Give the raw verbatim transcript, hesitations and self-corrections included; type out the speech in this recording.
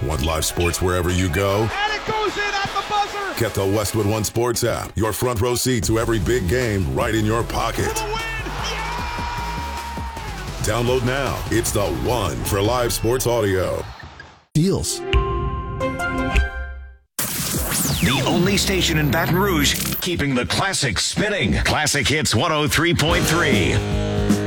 Want live sports wherever you go? And it goes in at the buzzer! Get the Westwood One Sports app. Your front row seat to every big game right in your pocket. For the win! Yeah! Download now. It's the one for live sports audio. Deals. The only station in Baton Rouge keeping the classics spinning. Classic Hits one oh three point three.